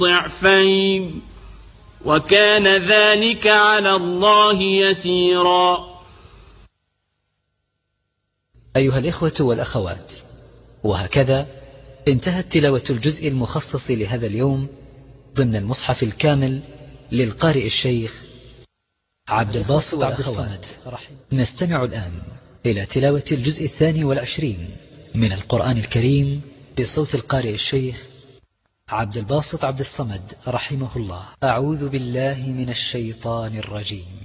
ضعفين وكان ذلك على الله يسيرا. أيها الإخوة والأخوات، وهكذا انتهت تلاوة الجزء المخصص لهذا اليوم ضمن المصحف الكامل للقارئ الشيخ عبد الباسط عبد الصمد. نستمع الآن إلى تلاوة الجزء 22 من القرآن الكريم بصوت القارئ الشيخ عبد الباسط عبد الصمد رحمه الله. أعوذ بالله من الشيطان الرجيم.